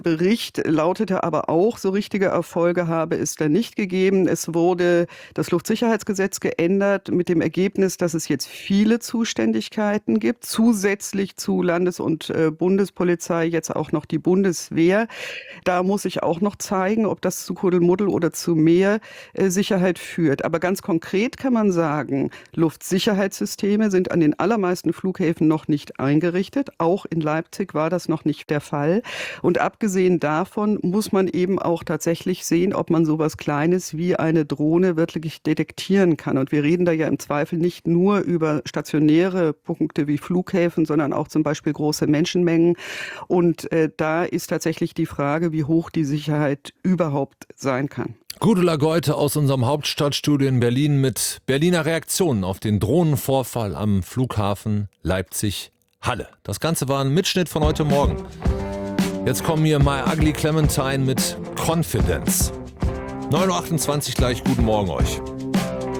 Bericht lautete aber auch, so richtige Erfolge habe es da nicht gegeben. Es wurde das Luftsicherheitsgesetz geändert mit dem Ergebnis, dass es jetzt viele Zuständigkeiten gibt, zusätzlich zu Landes- und Bundespolizei jetzt auch noch die Bundeswehr. Da muss ich auch noch zeigen, ob das zu Kuddelmuddel oder zu mehr Sicherheit führt. Aber ganz konkret kann man sagen, Luftsicherheitssysteme sind an den allermeisten Flughäfen noch nicht eingerichtet. Auch in Leipzig war das noch nicht der Fall. Und abgesehen davon muss man eben auch tatsächlich sehen, ob man sowas Kleines wie eine Drohne wirklich detektieren kann. Und wir reden da ja im Zweifel nicht nur über stationäre Punkte wie Flughäfen, sondern auch zum Beispiel große Menschenmengen. Und da ist tatsächlich die Frage, wie hoch die Sicherheit überhaupt sein kann. Gudula Goite aus unserem Hauptstadtstudio in Berlin mit Berliner Reaktionen auf den Drohnenvorfall am Flughafen Leipzig-Halle. Das Ganze war ein Mitschnitt von heute Morgen. Jetzt kommen hier My Ugly Clementine mit Confidence. 9.28 Uhr gleich, guten Morgen euch.